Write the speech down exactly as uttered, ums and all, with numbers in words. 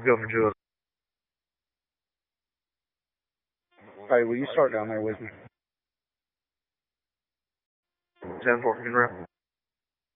go for two. Alright, will you start down there with me? ten four, can wrap.